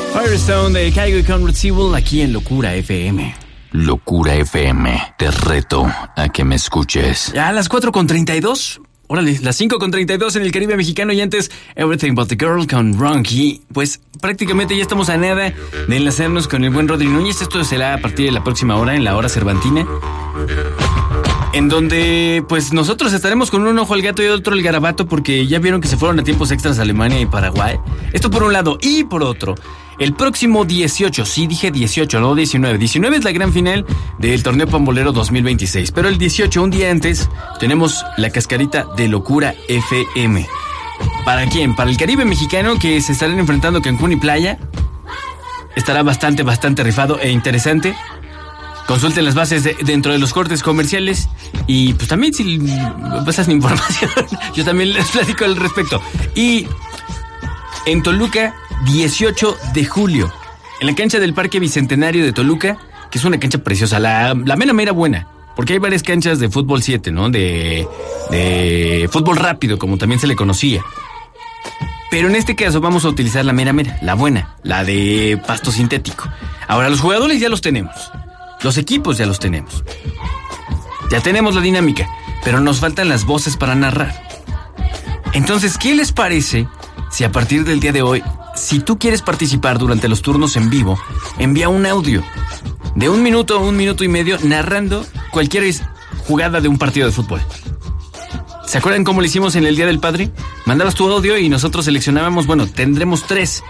Firestone de Kygo y Conrad Sewell aquí en Locura FM. Locura FM, te reto a que me escuches. Ya a las 4:32. Órale, las 5:32 en el Caribe mexicano y antes Everything But The Girl con Ronky. Pues prácticamente ya estamos a nada de enlazarnos con el buen Rodri Núñez. Esto será a partir de la próxima hora, en la hora cervantina, en donde pues nosotros estaremos con un ojo al gato y otro al garabato, porque ya vieron que se fueron a tiempos extras a Alemania y Paraguay. Esto por un lado, y por otro, el próximo 18, sí dije 18, no 19. 19 es la gran final del Torneo Pambolero 2026. Pero el 18, un día antes, tenemos la cascarita de Locura FM. ¿Para quién? Para el Caribe mexicano, que se estarán enfrentando Cancún y Playa. Estará bastante rifado e interesante. Consulten las bases dentro de los cortes comerciales. Y pues también si pasan información, yo también les platico al respecto. Y en Toluca, 18 de julio, en la cancha del Parque Bicentenario de Toluca, que es una cancha preciosa, la mera buena, porque hay varias canchas de fútbol 7, ¿no? De fútbol rápido, como también se le conocía. Pero en este caso vamos a utilizar la mera, la buena, la de pasto sintético. Ahora, los jugadores ya los tenemos, los equipos ya los tenemos, ya tenemos la dinámica, pero nos faltan las voces para narrar. Entonces, ¿qué les parece si a partir del día de hoy, si tú quieres participar durante los turnos en vivo, envía un audio de 1 minuto o 1 minuto y medio narrando cualquier jugada de un partido de fútbol? ¿Se acuerdan cómo lo hicimos en el Día del Padre? Mandabas tu audio y nosotros seleccionábamos, tendremos tres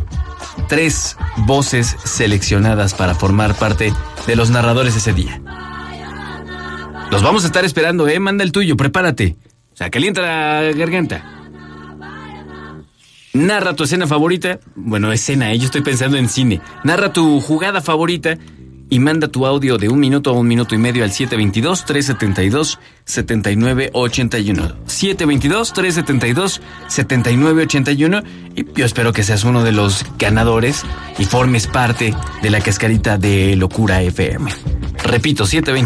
voces seleccionadas para formar parte de los narradores ese día. Los vamos a estar esperando, manda el tuyo, prepárate. O sea, calienta la garganta. Narra tu escena favorita. Escena, yo estoy pensando en cine. Narra tu jugada favorita y manda tu audio de 1 minuto a 1 minuto y medio al 722-372-7981. 722-372-7981. Y yo espero que seas uno de los ganadores y formes parte de la cascarita de Locura FM. Repito,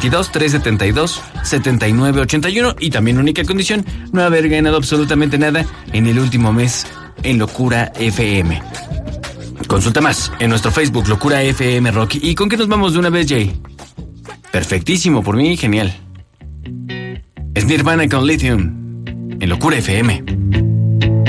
722-372-7981. Y también, única condición, no haber ganado absolutamente nada en el último mes en Locura FM. Consulta más en nuestro Facebook, Locura FM Rock. ¿Y con qué nos vamos de una vez, Jay? Perfectísimo, por mí, genial. Es Nirvana con Lithium en Locura FM.